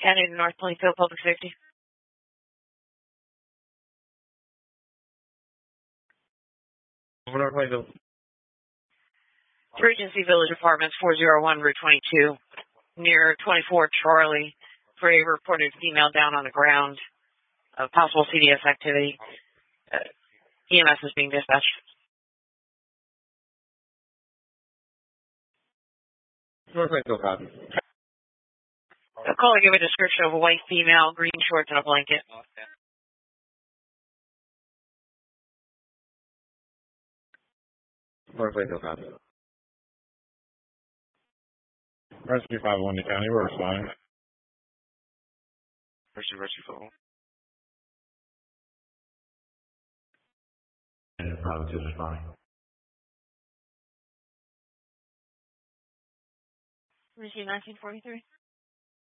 County to North Plainfield Public Safety. North Plainfield. Regency Village Apartments, 401 Route 22, near 24 Charlie, for a reported female down on the ground. Possible CDS activity. EMS is being dispatched. North Plainfield, copy. A caller give a description of a white female, green shorts, and a blanket. North Plainfield, copy. Rescue 501 to County, we're responding. Rescue 501. And probably to responding. Rescue 1943.